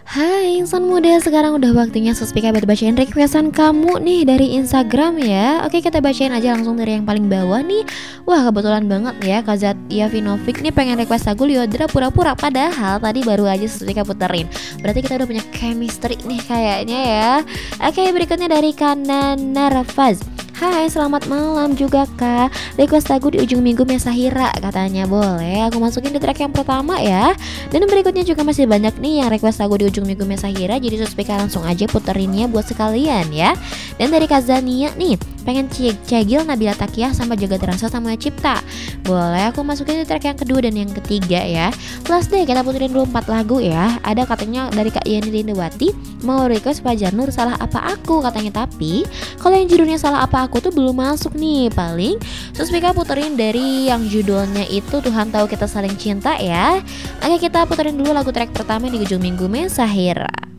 Hai insan muda, sekarang udah waktunya Suspika buat bacain requestan kamu nih dari Instagram ya. Oke, kita bacain aja langsung dari yang paling bawah nih. Wah, kebetulan banget ya Kak Zatia Vinovic nih pengen request lagu Lyodra Pura-Pura. Padahal tadi baru aja Suspika puterin. Berarti kita udah punya chemistry nih kayaknya ya. Oke, berikutnya dari Kanana Rafaz. Hai, selamat malam juga kak. Request lagu di ujung minggu Mesahira katanya. Boleh aku masukin di track yang pertama ya. Dan berikutnya juga masih banyak nih yang request lagu di ujung minggu Mesahira. Jadi Suspika langsung aja puterinnya buat sekalian ya. Dan dari Kazania nih, pengen Cegil, Nabila Takiyah sama Jaga Terasa sama Cipta. Boleh aku masukin di track yang kedua dan yang ketiga ya. Last deh, kita puterin dulu 4 lagu ya. Ada katanya dari Kak Yeni Lindawati, mau request Fajar Nur Salah Apa Aku katanya. Tapi kalau yang judulnya Salah Apa Aku tuh belum masuk nih. Paling Suspika puterin dari yang judulnya itu Tuhan Tahu Kita Saling Cinta ya. Oke, kita puterin dulu lagu track pertama di ujung minggu Mesahira.